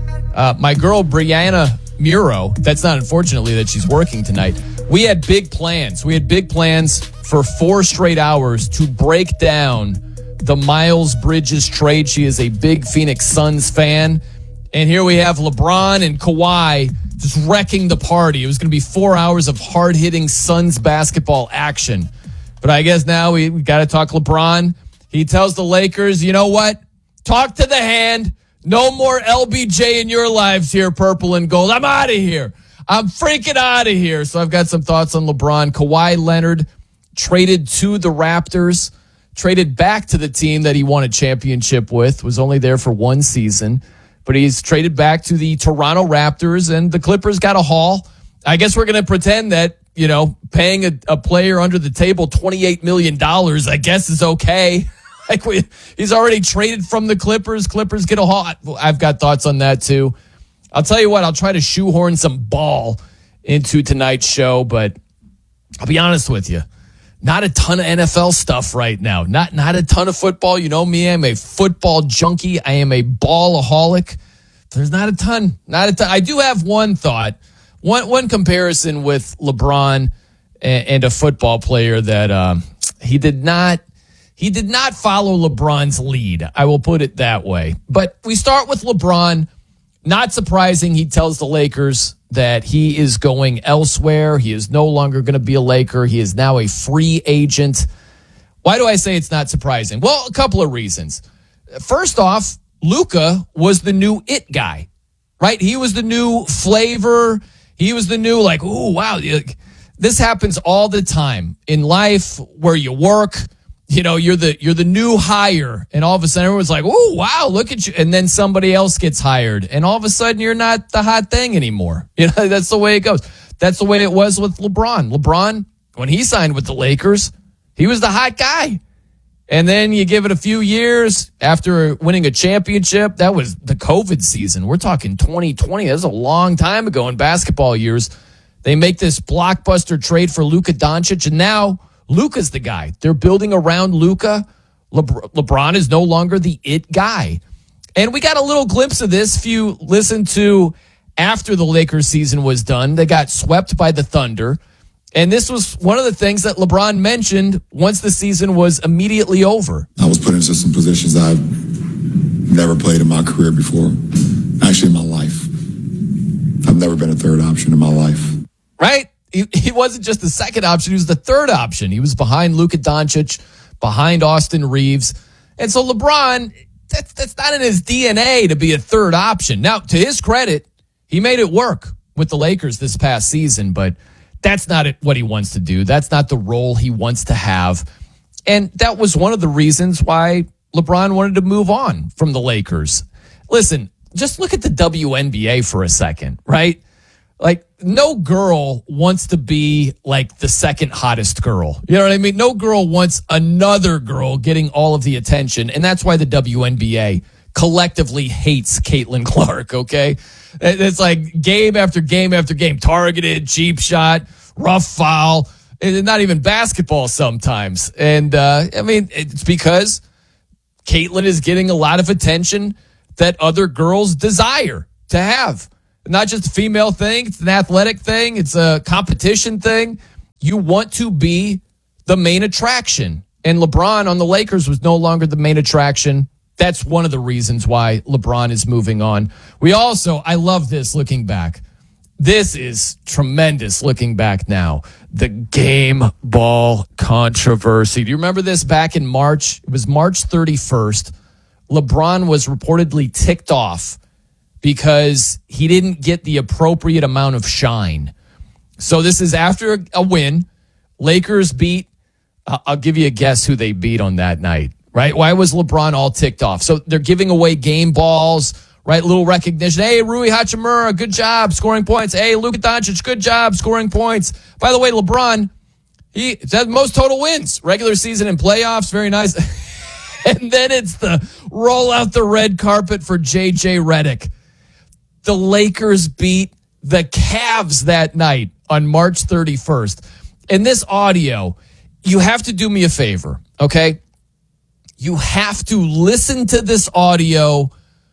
my girl Brianna Muro, that's not unfortunately that she's working tonight. We had big plans. We had big plans for 4 straight hours to break down the Miles Bridges trade. She is a big Phoenix Suns fan. And here we have LeBron and Kawhi just wrecking the party. It was going to be 4 hours of hard-hitting Suns basketball action. But I guess now we got to talk LeBron. He tells the Lakers, you know what? Talk to the hand. No more LBJ in your lives here, purple and gold. I'm out of here. I'm freaking out of here. So I've got some thoughts on LeBron. Kawhi Leonard traded to the Raptors, traded back to the team that he won a championship with, was only there for 1 season. But he's traded back to the Toronto Raptors, and the Clippers got a haul. I guess we're going to pretend that, paying a player under the table $28 million, I guess is okay. He's already traded from the Clippers. Clippers get a haul. I've got thoughts on that too. I'll tell you what, I'll try to shoehorn some ball into tonight's show, but I'll be honest with you. Not a ton of NFL stuff right now. Not a ton of football. You know me, I'm a football junkie. I am a ball-aholic. There's not a ton. I do have one thought. One comparison with LeBron and a football player that he did not follow LeBron's lead. I will put it that way. But we start with LeBron. Not surprising, he tells the Lakers that he is going elsewhere. He is no longer going to be a Laker. He is now a free agent. Why do I say it's not surprising? Well, a couple of reasons. First off, Luka was the new it guy, right? He was the new flavor. He was the new ooh, wow. This happens all the time in life where you work. You're the new hire, and all of a sudden everyone's like, "Oh, wow, look at you!" And then somebody else gets hired, and all of a sudden you're not the hot thing anymore. That's the way it goes. That's the way it was with LeBron. LeBron, when he signed with the Lakers, he was the hot guy, and then you give it a few years after winning a championship. That was the COVID season. We're talking 2020. That's a long time ago in basketball years. They make this blockbuster trade for Luka Doncic, and now Luka's the guy. They're building around Luka. LeBron is no longer the it guy. And we got a little glimpse of this if you listen to after the Lakers season was done. They got swept by the Thunder. And this was one of the things that LeBron mentioned once the season was immediately over. I was put into some positions I've never played in my career before. Actually, in my life. I've never been a third option in my life. Right? He wasn't just the second option. He was the third option. He was behind Luka Doncic, behind Austin Reeves. And so LeBron, that's not in his DNA to be a third option. Now, to his credit, he made it work with the Lakers this past season, but That's not what he wants to do. That's not the role he wants to have. And that was one of the reasons why LeBron wanted to move on from the Lakers. Listen, just look at the WNBA for a second, right? Like, no girl wants to be like the second hottest girl. You know what I mean? No girl wants another girl getting all of the attention. And that's why the WNBA collectively hates Caitlin Clark, okay? It's like game after game after game. Targeted, cheap shot, rough foul. And not even basketball sometimes. And, it's because Caitlin is getting a lot of attention that other girls desire to have. Not just a female thing. It's an athletic thing. It's a competition thing. You want to be the main attraction. And LeBron on the Lakers was no longer the main attraction. That's one of the reasons why LeBron is moving on. I love this looking back. This is tremendous looking back now. The game ball controversy. Do you remember this back in March? It was March 31st. LeBron was reportedly ticked off because he didn't get the appropriate amount of shine. So this is after a win. Lakers beat, I'll give you a guess who they beat on that night, right? Why was LeBron all ticked off? So they're giving away game balls, right? Little recognition. Hey, Rui Hachimura, good job scoring points. Hey, Luka Doncic, good job scoring points. By the way, LeBron, he had most total wins, regular season and playoffs. Very nice. And then it's the roll out the red carpet for J.J. Redick. The Lakers beat the Cavs that night on March 31st. And this audio, you have to do me a favor, okay? You have to listen to this audio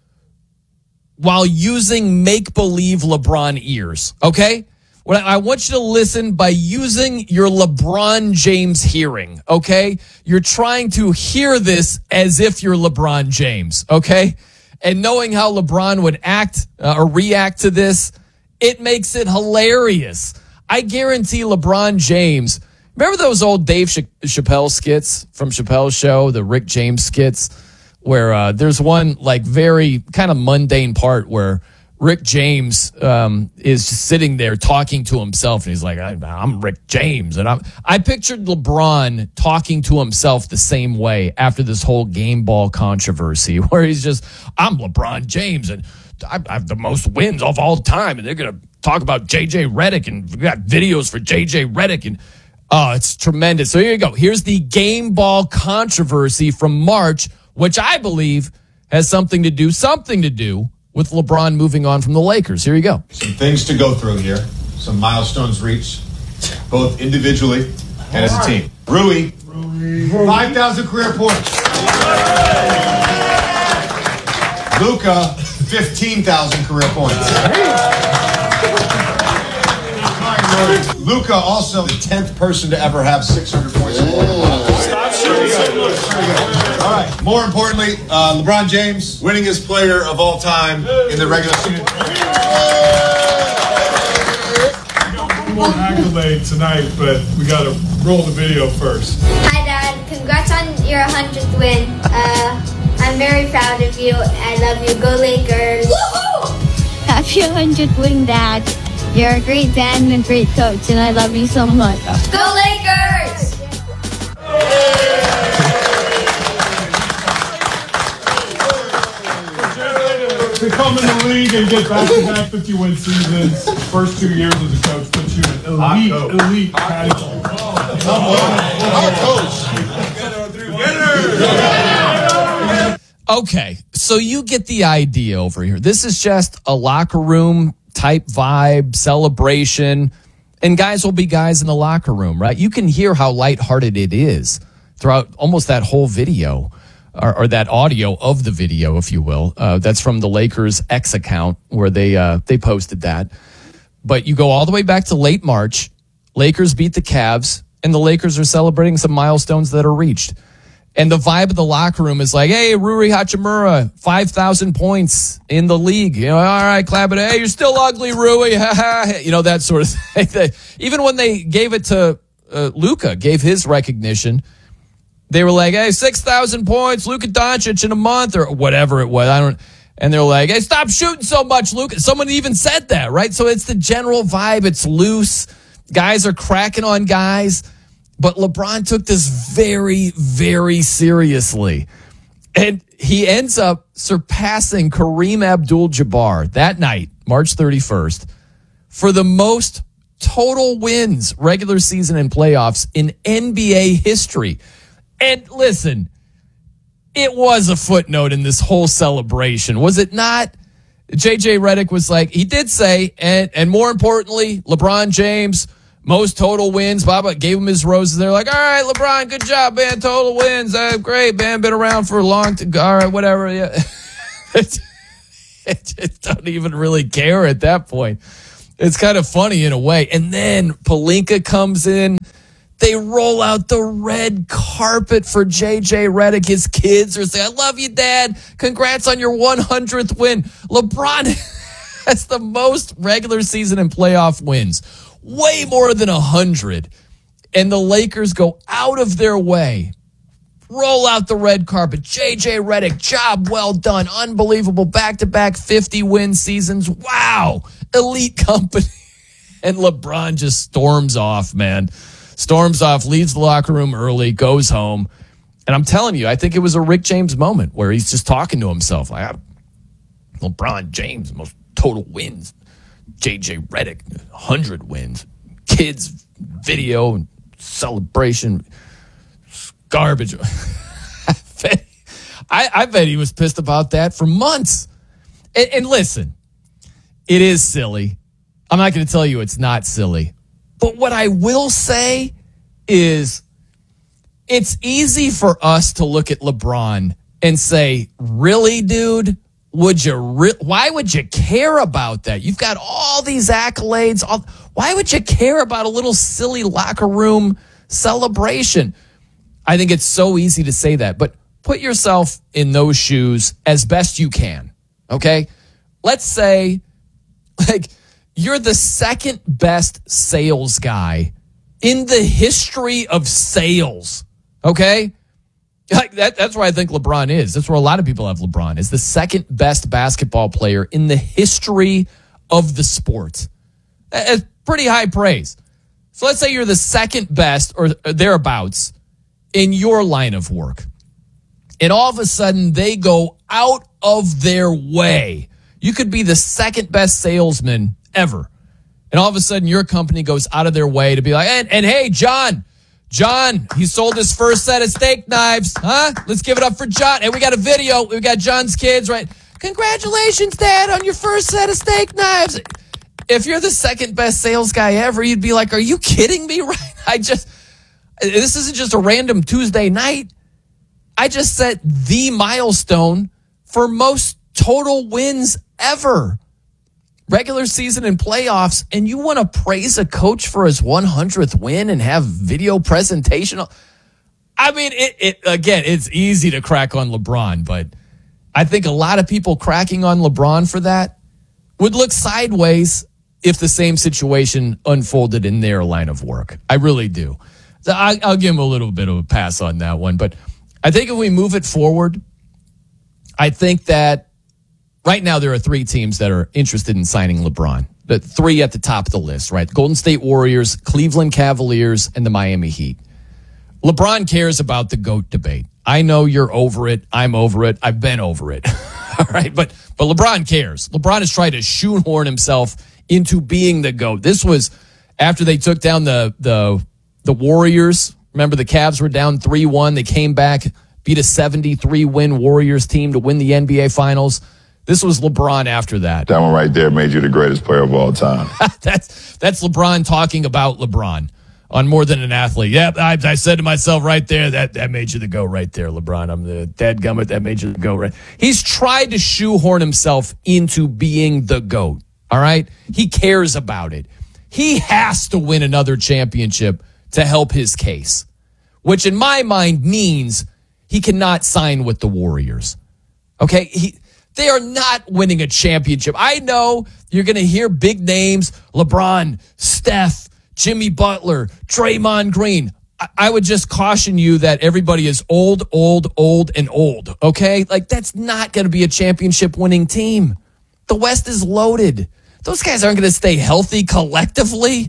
while using make-believe LeBron ears, okay? I want you to listen by using your LeBron James hearing, okay? You're trying to hear this as if you're LeBron James, okay? And knowing how LeBron would act or react to this, it makes it hilarious. I guarantee LeBron James, remember those old Dave Chappelle skits from Chappelle's show, the Rick James skits, where there's one like very kind of mundane part where Rick James is just sitting there talking to himself, and he's like, I'm Rick James. And I pictured LeBron talking to himself the same way after this whole game ball controversy, where he's just, I'm LeBron James, and I have the most wins of all time, and they're going to talk about J.J. Redick, and we got videos for J.J. Redick, and oh, it's tremendous. So here you go. Here's the game ball controversy from March, which I believe has something to do with LeBron moving on from the Lakers. Here you go. Some things to go through here. Some milestones reached, both individually and as a team. Rui 5,000 career points. Luka, 15,000 career points. Luka also the 10th person to ever have 600 points. Stop shooting. All right. More importantly, LeBron James, winningest player of all time in the regular season. More accolade tonight, but we got to roll the video first. Hi, Dad. Congrats on your 100th win. I'm very proud of you. I love you. Go Lakers. Woo-hoo! Happy 100th win, Dad. You're a great dad and a great coach, and I love you so much. Go Lakers! To come in the league and get back-to-back 50-win seasons, first 2 years as a coach puts you in elite category. Okay, so you get the idea over here. This is just a locker room type vibe, celebration, and guys will be guys in the locker room, right? You can hear how lighthearted it is throughout almost that whole video, or that audio of the video, if you will. That's from the Lakers X account where they posted that. But you go all the way back to late March. Lakers beat the Cavs, and the Lakers are celebrating some milestones that are reached. And the vibe of the locker room is like, hey, Rui Hachimura, 5,000 points in the league. You know, all right, clap it. Hey, you're still ugly, Rui. You know, that sort of thing. Even when they gave it to Luka, gave his recognition, they were like, hey, 6,000 points, Luka Doncic in a month, or whatever it was. And they're like, hey, stop shooting so much, Luka. Someone even said that, right? So it's the general vibe. It's loose. Guys are cracking on guys, but LeBron took this very, very seriously. And he ends up surpassing Kareem Abdul-Jabbar that night, March 31st, for the most total wins, regular season and playoffs in NBA history. And listen, it was a footnote in this whole celebration, was it not? JJ Redick was like, he did say, and more importantly, LeBron James, most total wins. Baba gave him his roses. They're like, all right, LeBron, good job, man. Total wins. Great, man. Been around for a long time. All right, whatever. Yeah. It just don't even really care at that point. It's kind of funny in a way. And then Pelinka comes in. They roll out the red carpet for JJ Redick. His kids are saying, I love you, Dad. Congrats on your 100th win. LeBron has the most regular season and playoff wins. Way more than 100. And the Lakers go out of their way. Roll out the red carpet. JJ Redick, job well done. Unbelievable. Back-to-back 50-win seasons. Wow. Elite company. And LeBron just storms off, man. Storms off, leaves the locker room early, goes home. And I'm telling you, I think it was a Rick James moment where he's just talking to himself. Like, LeBron James, most total wins. JJ Redick, 100 wins. Kids, video, celebration. Garbage. I bet he was pissed about that for months. And listen, it is silly. I'm not going to tell you it's not silly. But what I will say is it's easy for us to look at LeBron and say, really, dude? Why would you care about that? You've got all these accolades. Why would you care about a little silly locker room celebration? I think it's so easy to say that, but put yourself in those shoes as best you can, okay? Let's say, you're the second best sales guy in the history of sales, okay? That's where I think LeBron is. That's where a lot of people have LeBron, is the second best basketball player in the history of the sport. That's pretty high praise. So let's say you're the second best or thereabouts in your line of work. And all of a sudden they go out of their way. You could be the second best salesman ever. And all of a sudden your company goes out of their way to be like, and hey, John, he sold his first set of steak knives. Huh? Let's give it up for John. And we got a video. We got John's kids, right? Congratulations, Dad, on your first set of steak knives. If you're the second best sales guy ever, you'd be like, are you kidding me? Right? This isn't just a random Tuesday night. I just set the milestone for most total wins ever. Regular season and playoffs, and you want to praise a coach for his 100th win and have video presentation? I mean, it's easy to crack on LeBron, but I think a lot of people cracking on LeBron for that would look sideways if the same situation unfolded in their line of work. I really do. So I'll give him a little bit of a pass on that one, but I think if we move it forward, I think that right now there are three teams that are interested in signing LeBron. The three at the top of the list, right? The Golden State Warriors, Cleveland Cavaliers, and the Miami Heat. LeBron cares about the GOAT debate. I know you're over it. I'm over it. I've been over it. All right, but LeBron cares. LeBron has tried to shoehorn himself into being the GOAT. This was after they took down the Warriors. Remember, the Cavs were down 3-1. They came back, beat a 73-win Warriors team to win the NBA Finals. This was LeBron after that. That one right there made you the greatest player of all time. That's LeBron talking about LeBron on More Than an Athlete. Yeah, I said to myself right there, that made you the GOAT right there, LeBron. I'm the dadgummit, that made you the GOAT right. He's tried to shoehorn himself into being the GOAT, all right? He cares about it. He has to win another championship to help his case, which in my mind means he cannot sign with the Warriors. Okay? They are not winning a championship. I know you're going to hear big names, LeBron, Steph, Jimmy Butler, Draymond Green. I would just caution you that everybody is old, and old, okay? That's not going to be a championship winning team. The West is loaded. Those guys aren't going to stay healthy collectively.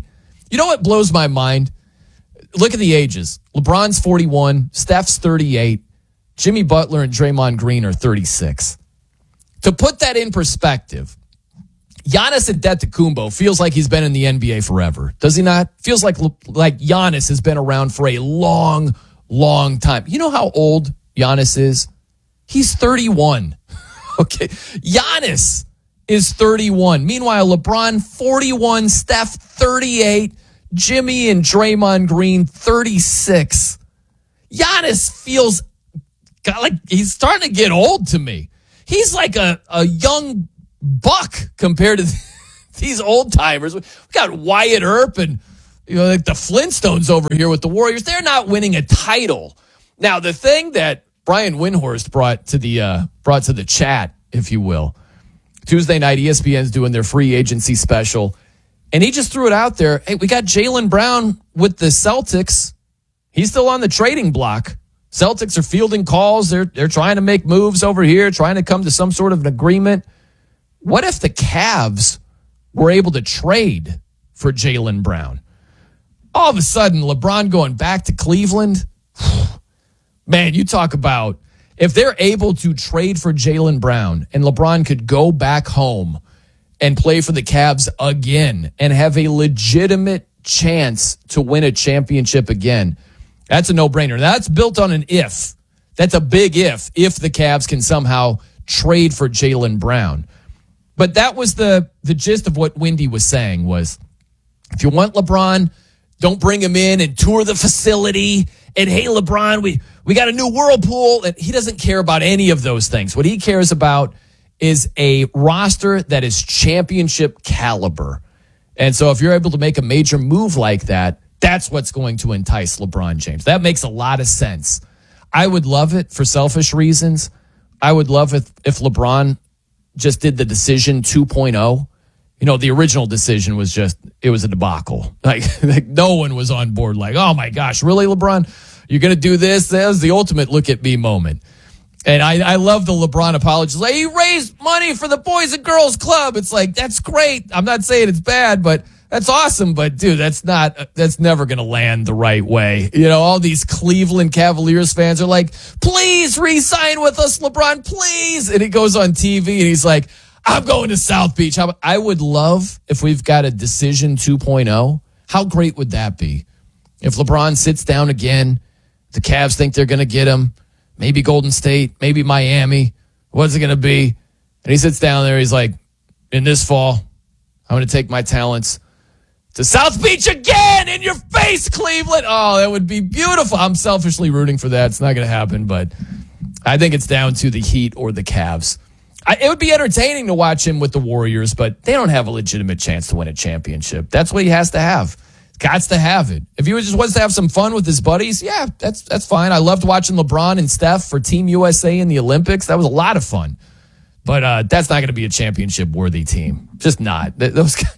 You know what blows my mind? Look at the ages. LeBron's 41, Steph's 38, Jimmy Butler and Draymond Green are 36. To put that in perspective, Giannis Antetokounmpo feels like he's been in the NBA forever. Does he not? Feels like Giannis has been around for a long, long time. You know how old Giannis is? He's 31. Okay. Giannis is 31. Meanwhile, LeBron, 41, Steph, 38, Jimmy and Draymond Green, 36. Giannis feels like he's starting to get old to me. He's like a young buck compared to these old timers. We got Wyatt Earp and like the Flintstones over here with the Warriors. They're not winning a title. Now, the thing that Brian Windhorst brought to the chat, if you will, Tuesday night, ESPN's doing their free agency special, and he just threw it out there. Hey, we got Jaylen Brown with the Celtics. He's still on the trading block. Celtics are fielding calls. They're trying to make moves over here, trying to come to some sort of an agreement. What if the Cavs were able to trade for Jaylen Brown? All of a sudden, LeBron going back to Cleveland. Man, you talk about if they're able to trade for Jaylen Brown and LeBron could go back home and play for the Cavs again and have a legitimate chance to win a championship again. That's a no-brainer. That's built on an if. That's a big if the Cavs can somehow trade for Jaylen Brown. But that was the gist of what Windy was saying was, if you want LeBron, don't bring him in and tour the facility. And, hey, LeBron, we got a new whirlpool. And he doesn't care about any of those things. What he cares about is a roster that is championship caliber. And so if you're able to make a major move like that, that's what's going to entice LeBron James. That makes a lot of sense. I would love it for selfish reasons. I would love if LeBron just did the decision 2.0. You know, the original decision was it was a debacle. Like no one was on board. Like, oh my gosh, really, LeBron? You're going to do this? That was the ultimate look at me moment. And I love the LeBron apologies. Like, he raised money for the Boys and Girls Club. It's like, that's great. I'm not saying it's bad, but that's awesome. But dude, that's never going to land the right way. You know, all these Cleveland Cavaliers fans are like, please re-sign with us, LeBron, please. And he goes on TV and he's like, I'm going to South Beach. I would love if we've got a decision 2.0. How great would that be? If LeBron sits down again, the Cavs think they're going to get him. Maybe Golden State, maybe Miami. What's it going to be? And he sits down there. He's like, in this fall, I'm going to take my talents to South Beach again, in your face, Cleveland. Oh, that would be beautiful. I'm selfishly rooting for that. It's not going to happen, but I think it's down to the Heat or the Cavs. It would be entertaining to watch him with the Warriors, but they don't have a legitimate chance to win a championship. That's what he has to have. Got to have it. If he just wants to have some fun with his buddies, yeah, that's fine. I loved watching LeBron and Steph for Team USA in the Olympics. That was a lot of fun. But that's not going to be a championship-worthy team. Just not. Those guys,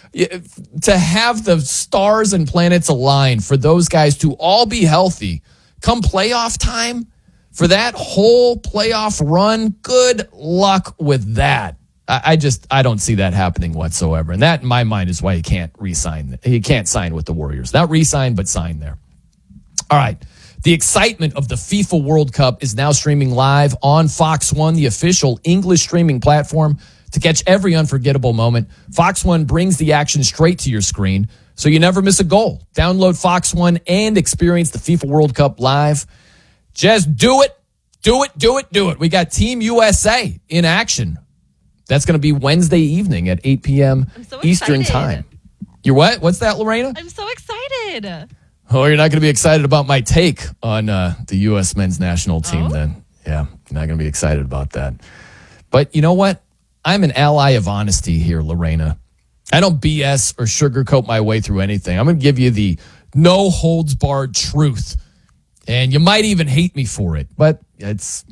to have the stars and planets align for those guys to all be healthy come playoff time, for that whole playoff run, good luck with that. I don't see that happening whatsoever. And that, in my mind, is why he can't re-sign. He can't sign with the Warriors. Not re-sign, but sign there. All right. The excitement of the FIFA World Cup is now streaming live on Fox One, the official English streaming platform. To catch every unforgettable moment, Fox One brings the action straight to your screen, so you never miss a goal. Download Fox One and experience the FIFA World Cup live. Just do it. Do it, do it, do it. We got Team USA in action. That's going to be Wednesday evening at 8 p.m. Eastern time. You're what? What's that, Lorena? I'm so excited. Oh, you're not going to be excited about my take on the U.S. men's national team then. Yeah, you're not going to be excited about that. But you know what? I'm an ally of honesty here, Lorena. I don't BS or sugarcoat my way through anything. I'm going to give you the no-holds-barred truth. And you might even hate me for it, but it's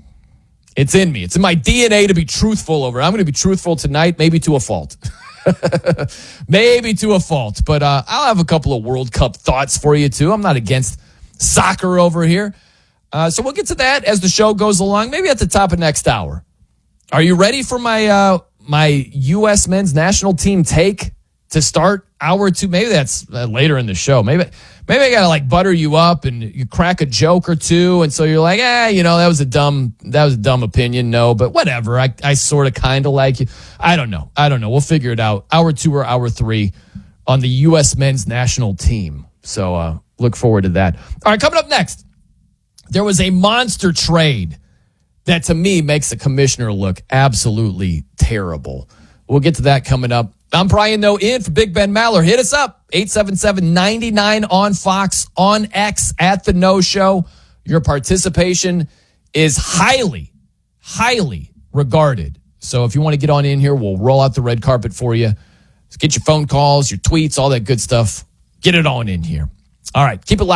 in me. It's in my DNA to be truthful over it. I'm going to be truthful tonight, maybe to a fault. Maybe to a fault. But I'll have a couple of World Cup thoughts for you, too. I'm not against soccer over here. So we'll get to that as the show goes along, maybe at the top of next hour. Are you ready for my U.S. men's national team take to start hour 2, maybe that's later in the show. Maybe I got to like butter you up and you crack a joke or two. And so you're like, that was a dumb opinion. No, but whatever. I sort of kind of like you. I don't know. We'll figure it out. Hour 2 or hour 3 on the U.S. men's national team. So look forward to that. All right, coming up next, there was a monster trade that to me makes the commissioner look absolutely terrible. We'll get to that coming up. I'm Brian Noe in for Big Ben Maller. Hit us up, 877-99 on Fox, on X, at The Noe Show. Your participation is highly, highly regarded. So if you want to get on in here, we'll roll out the red carpet for you. Just get your phone calls, your tweets, all that good stuff. Get it on in here. All right, keep it live.